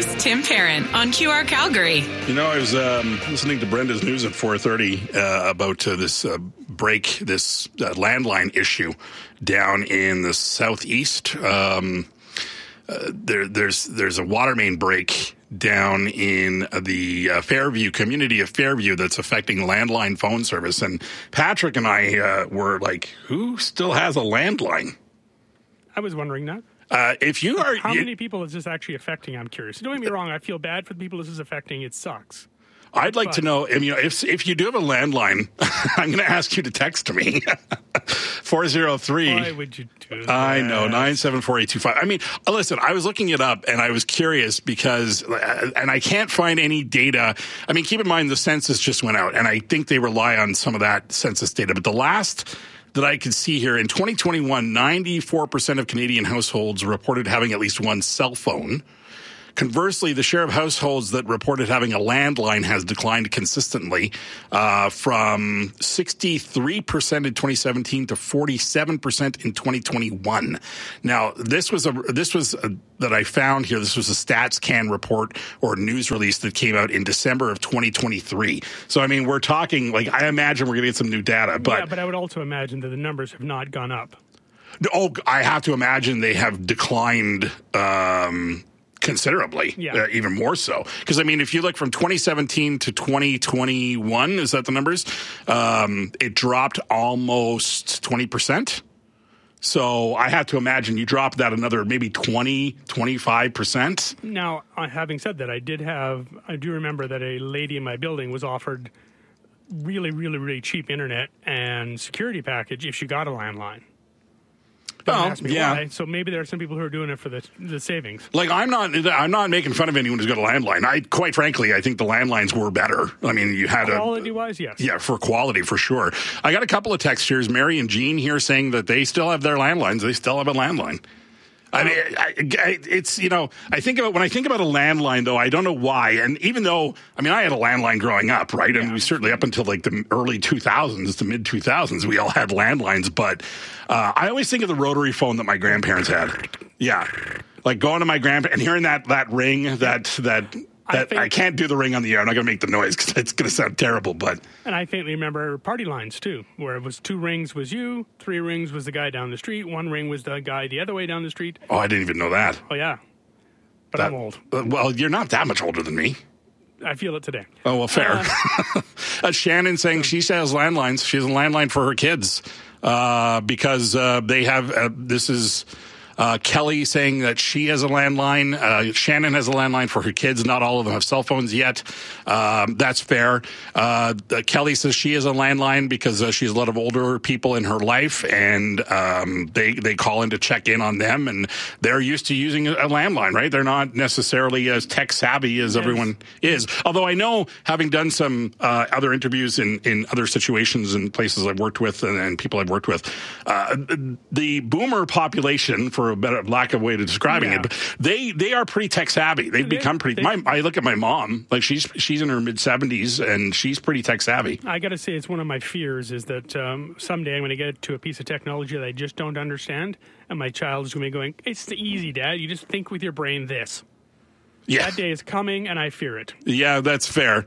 host, Tim Parent, on QR Calgary. You know, I was listening to Brenda's news at 4:30 about this landline issue down in the southeast. There's a water main break down in the Fairview community of Fairview that's affecting landline phone service. And Patrick and I were like, who still has a landline? I was wondering that. If you are, how many people is this actually affecting? I'm curious. Don't get me wrong. I feel bad for the people this is affecting. It sucks. I'd like to know, if you do have a landline, I'm going to ask you to text me. 403. Why would you do that? I know, 974-825. I mean, listen, I was looking it up and I was curious because, and I can't find any data. I mean, keep in mind the census just went out and I think they rely on some of that census data. But the last that I could see here in 2021, 94% of Canadian households reported having at least one cell phone. Conversely, the share of households that reported having a landline has declined consistently from 63% in 2017 to 47% in 2021. Now, this was that I found here. This was a StatsCan report or news release that came out in December of 2023. So, I mean, we're talking like I imagine we're going to get some new data, but yeah, but I would also imagine that the numbers have not gone up. Oh, I have to imagine they have declined. Considerably, even more so. Because, I mean, if you look from 2017 to 2021, is that the numbers? It dropped almost 20%. So I have to imagine you dropped that another maybe 20, 25%. Now, having said that, I do remember that a lady in my building was offered really, really, really cheap internet and security package if she got a landline. Ask me why. So maybe there are some people who are doing it for the savings. Like I'm not making fun of anyone who's got a landline. Quite frankly, I think the landlines were better. I mean, you had quality-wise, yes. Yeah, for quality, for sure. I got a couple of text here. Mary and Jean here saying that they still have their landlines. They still have a landline. I mean, it's, I think about when I think about a landline, though, I don't know why. And even though, I mean, I had a landline growing up, right? Yeah. And we certainly up until like the early 2000s, the mid 2000s, we all had landlines. But I always think of the rotary phone that my grandparents had. Yeah. Like going to my grandparents and hearing that ring, I can't do the ring on the air. I'm not going to make the noise because it's going to sound terrible. And I faintly remember party lines, too, where it was 2 rings was you, 3 rings was the guy down the street, 1 ring was the guy the other way down the street. Oh, I didn't even know that. Oh, yeah. But I'm old. Well, you're not that much older than me. I feel it today. Oh, well, fair. Shannon saying she has landlines. She has a landline for her kids because they have this is... Kelly saying that she has a landline. Shannon has a landline for her kids. Not all of them have cell phones yet. That's fair. Kelly says she has a landline because she has a lot of older people in her life, and they call in to check in on them, and they're used to using a landline, right? They're not necessarily as tech savvy as everyone is. Although I know, having done some other interviews in other situations and places I've worked with and people I've worked with, the boomer population, for a better lack of way to describing it, but they are pretty tech savvy. They've become pretty. I look at my mom, like she's in her mid 70s and she's pretty tech savvy. I got to say, it's one of my fears is that someday I'm going to get to a piece of technology that I just don't understand, and my child is going to be going, "It's easy, Dad. You just think with your brain this." Yeah. That day is coming, and I fear it. Yeah, that's fair.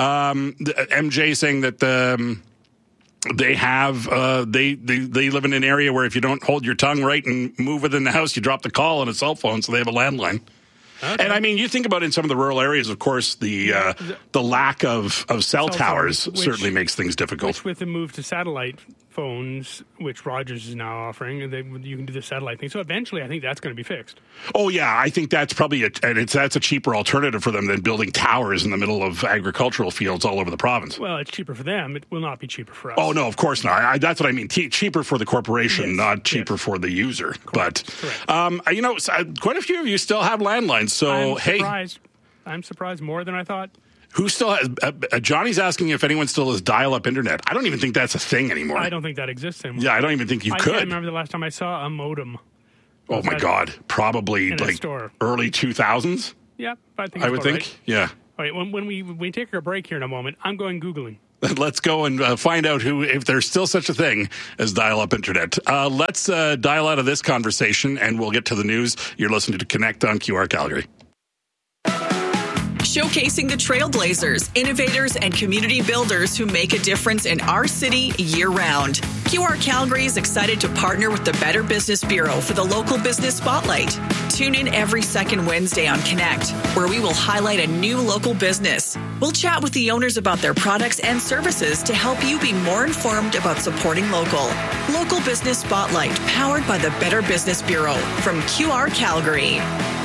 MJ saying that. They have they live in an area where if you don't hold your tongue right and move within the house, you drop the call on a cell phone, so they have a landline. Okay. And I mean, you think about in some of the rural areas, of course, the lack of cell towers certainly makes things difficult. Which with the move to satellite phones, which Rogers is now offering, you can do the satellite thing. So eventually, I think that's going to be fixed. Oh yeah, I think that's probably that's a cheaper alternative for them than building towers in the middle of agricultural fields all over the province. Well, it's cheaper for them. It will not be cheaper for us. Oh no, of course not. That's what I mean. Cheaper for the corporation, not cheaper for the user. Correct. But quite a few of you still have landlines. So I'm surprised more than I thought. Who still has... Johnny's asking if anyone still has dial-up internet. I don't even think that's a thing anymore. I don't think that exists anymore. Yeah, I don't even think you could. I can't remember the last time I saw a modem. Oh, my God. Probably like early 2000s? Yeah, I would think. Right. Yeah. All right, when we take our break here in a moment, I'm going Googling. Let's go and find out if there's still such a thing as dial-up internet. Let's dial out of this conversation, and we'll get to the news. You're listening to Connect on QR Calgary. showcasing the trailblazers, innovators, and community builders who make a difference in our city year-round. QR Calgary is excited to partner with the Better Business Bureau for the Local Business Spotlight. Tune in every second Wednesday on Connect, where we will highlight a new local business. We'll chat with the owners about their products and services to help you be more informed about supporting local. Local Business Spotlight, powered by the Better Business Bureau from QR Calgary.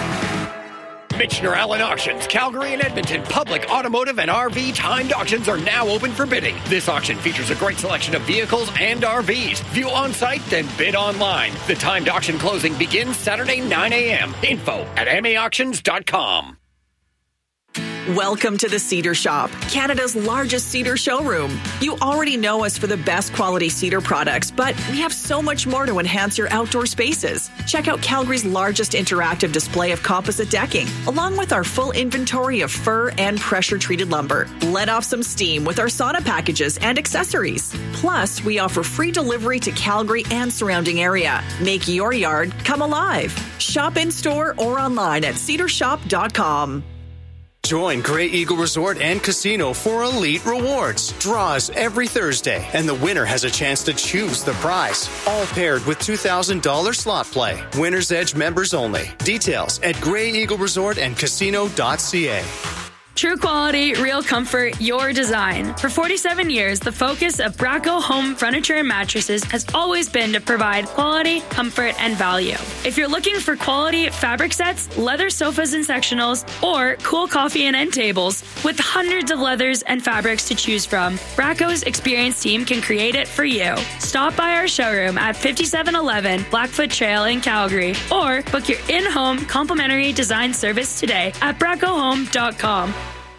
Michener Allen Auctions, Calgary and Edmonton public automotive and RV timed auctions are now open for bidding. This auction features a great selection of vehicles and RVs. View on site, then bid online. The timed auction closing begins Saturday 9 a.m. Info at maauctions.com. Welcome to the Cedar Shop, Canada's largest cedar showroom. You already know us for the best quality cedar products, but we have so much more to enhance your outdoor spaces. Check out Calgary's largest interactive display of composite decking, along with our full inventory of fir and pressure-treated lumber. Let off some steam with our sauna packages and accessories. Plus, we offer free delivery to Calgary and surrounding area. Make your yard come alive. Shop in-store or online at cedarshop.com. Join Grey Eagle Resort and Casino for Elite Rewards. Draws every Thursday, and the winner has a chance to choose the prize. All paired with $2,000 slot play. Winner's Edge members only. Details at GreyEagleResortAndCasino.ca. True quality, real comfort, your design. For 47 years, the focus of Bracco Home Furniture and Mattresses has always been to provide quality, comfort, and value. If you're looking for quality fabric sets, leather sofas and sectionals, or cool coffee and end tables, with hundreds of leathers and fabrics to choose from, Bracco's experienced team can create it for you. Stop by our showroom at 5711 Blackfoot Trail in Calgary, or book your in-home complimentary design service today at braccohome.com.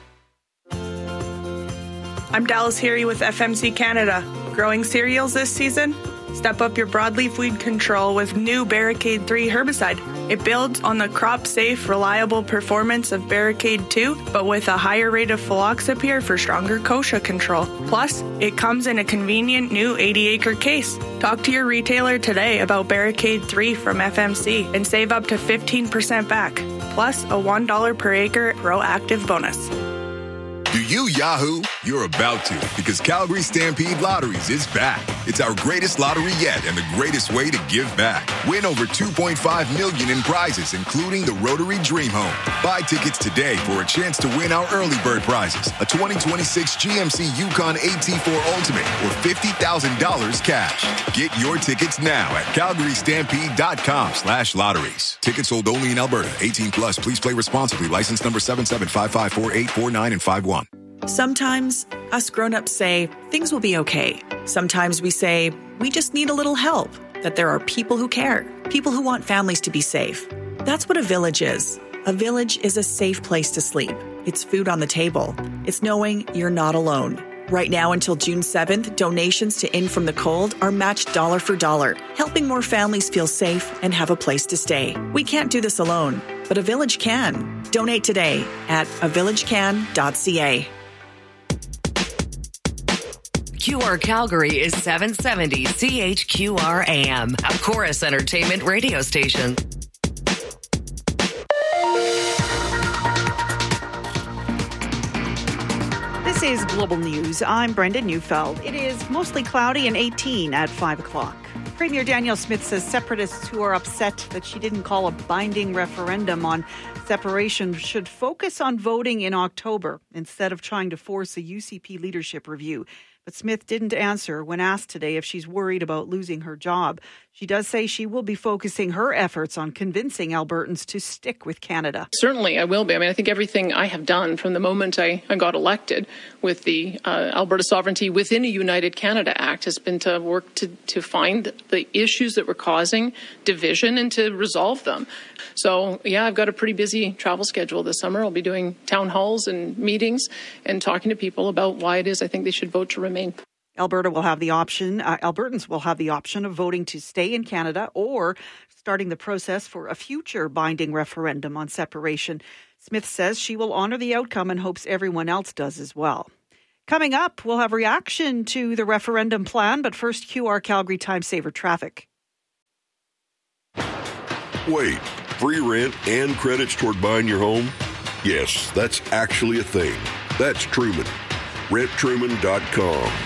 I'm Dallas Heary with FMC Canada. Growing cereals this season? Step up your broadleaf weed control with new Barricade 3 herbicide. It builds on the crop-safe, reliable performance of Barricade 2, but with a higher rate of Phylloxipyr for stronger kochia control. Plus, it comes in a convenient new 80-acre case. Talk to your retailer today about Barricade 3 from FMC and save up to 15% back, plus a $1 per acre proactive bonus. Do you Yahoo? You're about to, because Calgary Stampede Lotteries is back. It's our greatest lottery yet and the greatest way to give back. Win over $2.5 million in prizes, including the Rotary Dream Home. Buy tickets today for a chance to win our early bird prizes, a 2026 GMC Yukon AT4 Ultimate, or $50,000 cash. Get your tickets now at calgarystampede.com/lotteries. Tickets sold only in Alberta. 18 plus. Please play responsibly. License number 77554849 and 51. Sometimes us grown-ups say things will be okay. Sometimes we say we just need a little help, that there are people who care, people who want families to be safe. That's what a village is. A village is a safe place to sleep. It's food on the table. It's knowing you're not alone. Right now until June 7th, donations to In From the Cold are matched dollar for dollar, helping more families feel safe and have a place to stay. We can't do this alone, but a village can. Donate today at avillagecan.ca. QR Calgary is 770 CHQR AM, a Chorus Entertainment radio station. This is Global News. I'm Brenda Neufeld. It is mostly cloudy and 18 at 5 o'clock. Premier Danielle Smith says separatists who are upset that she didn't call a binding referendum on separation should focus on voting in October instead of trying to force a UCP leadership review. But Smith didn't answer when asked today if she's worried about losing her job. She does say she will be focusing her efforts on convincing Albertans to stick with Canada. Certainly, I will be. I mean, I think everything I have done from the moment I got elected with the Alberta Sovereignty Within a United Canada Act has been to work to find the issues that were causing division and to resolve them. So, yeah, I've got a pretty busy travel schedule this summer. I'll be doing town halls and meetings and talking to people about why it is I think they should vote to remain. Albertans will have the option of voting to stay in Canada or starting the process for a future binding referendum on separation. Smith says she will honour the outcome and hopes everyone else does as well. Coming up, we'll have reaction to the referendum plan, but first, QR Calgary Time Saver traffic. Wait, free rent and credits toward buying your home? Yes, that's actually a thing. That's Truman. RentTruman.com.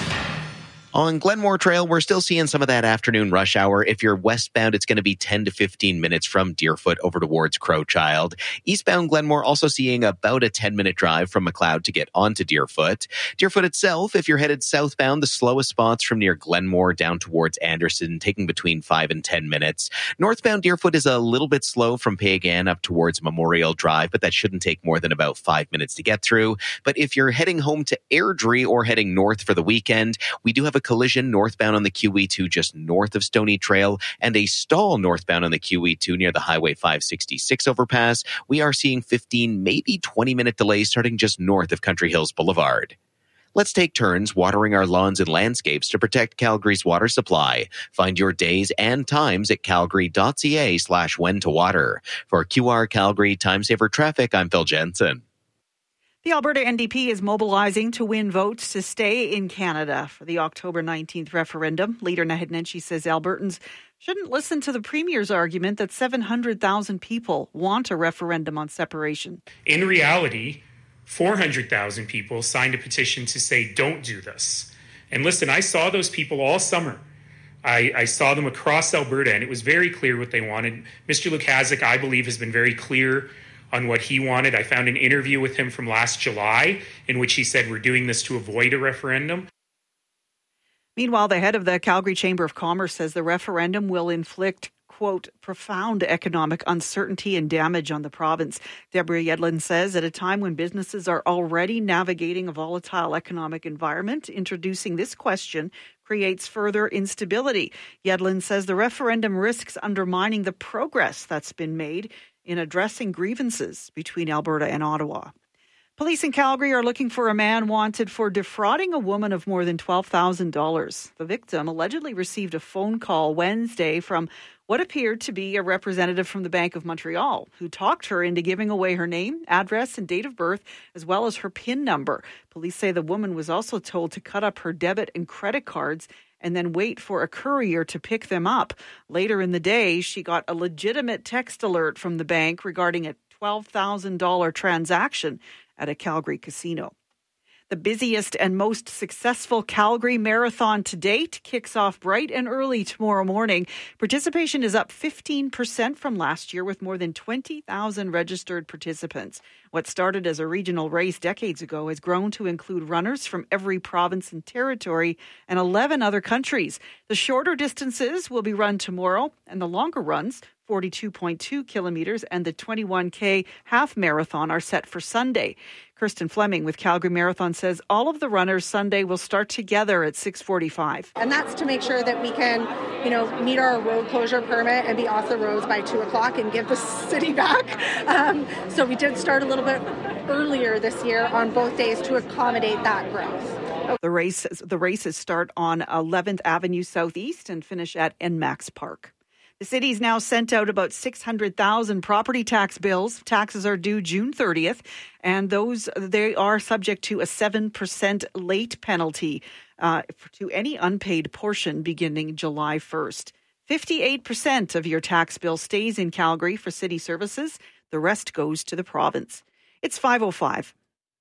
On Glenmore Trail, we're still seeing some of that afternoon rush hour. If you're westbound, it's going to be 10 to 15 minutes from Deerfoot over towards Crowchild. Eastbound Glenmore also seeing about a 10-minute drive from McLeod to get onto Deerfoot. Deerfoot itself, if you're headed southbound, the slowest spots from near Glenmore down towards Anderson, taking between 5 and 10 minutes. Northbound Deerfoot is a little bit slow from Pagan up towards Memorial Drive, but that shouldn't take more than about 5 minutes to get through. But if you're heading home to Airdrie or heading north for the weekend, we do have a collision northbound on the QE2 just north of Stony Trail and a stall northbound on the QE2 near the Highway 566 overpass. We are seeing 15, maybe 20-minute delays starting just north of Country Hills Boulevard. Let's take turns watering our lawns and landscapes to protect Calgary's water supply. Find your days and times at calgary.ca/when to water. For QR Calgary Time Saver Traffic, I'm Phil Jensen. The Alberta NDP is mobilizing to win votes to stay in Canada for the October 19th referendum. Leader Naheed Nenshi says Albertans shouldn't listen to the Premier's argument that 700,000 people want a referendum on separation. In reality, 400,000 people signed a petition to say, don't do this. And listen, I saw those people all summer. I saw them across Alberta, and it was very clear what they wanted. Mr. Lukaszuk, I believe, has been very clear on what he wanted. I found an interview with him from last July in which he said we're doing this to avoid a referendum. Meanwhile, the head of the Calgary Chamber of Commerce says the referendum will inflict, quote, profound economic uncertainty and damage on the province. Deborah Yedlin says at a time when businesses are already navigating a volatile economic environment, introducing this question creates further instability. Yedlin says the referendum risks undermining the progress that's been made in addressing grievances between Alberta and Ottawa. Police in Calgary are looking for a man wanted for defrauding a woman of more than $12,000. The victim allegedly received a phone call Wednesday from what appeared to be a representative from the Bank of Montreal, who talked her into giving away her name, address, and date of birth, as well as her PIN number. Police say the woman was also told to cut up her debit and credit cards and then wait for a courier to pick them up. Later in the day, she got a legitimate text alert from the bank regarding a $12,000 transaction at a Calgary casino. The busiest and most successful Calgary Marathon to date kicks off bright and early tomorrow morning. Participation is up 15% from last year with more than 20,000 registered participants. What started as a regional race decades ago has grown to include runners from every province and territory and 11 other countries. The shorter distances will be run tomorrow, and the longer runs, 42.2 kilometers, and the 21K half marathon are set for Sunday. Kirsten Fleming with Calgary Marathon says all of the runners Sunday will start together at 6:45. And that's to make sure that we can, meet our road closure permit and be off the roads by 2 o'clock and give the city back. So we did start a little bit earlier this year on both days to accommodate that growth. The races start on 11th Avenue Southeast and finish at NMAX Park. The city's now sent out about 600,000 property tax bills. Taxes are due June 30th, and they are subject to a 7% late penalty to any unpaid portion beginning July 1st. 58% of your tax bill stays in Calgary for city services. The rest goes to the province. It's 5:05.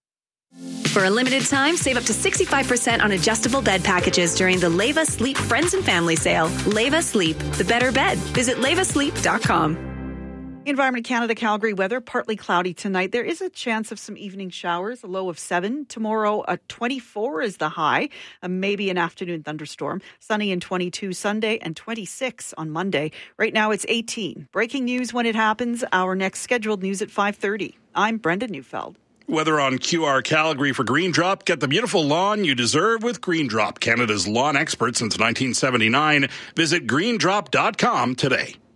For a limited time, save up to 65% on adjustable bed packages during the Leva Sleep Friends and Family Sale. Leva Sleep, the better bed. Visit levasleep.com. Environment Canada Calgary weather, partly cloudy tonight. There is a chance of some evening showers, a low of 7. Tomorrow, 24 is the high, maybe an afternoon thunderstorm. Sunny and 22 Sunday and 26 on Monday. Right now it's 18. Breaking news when it happens. Our next scheduled news at 5:30. I'm Brenda Neufeld. Weather on QR Calgary for Green Drop. Get the beautiful lawn you deserve with Green Drop, Canada's lawn expert since 1979. Visit greendrop.com today.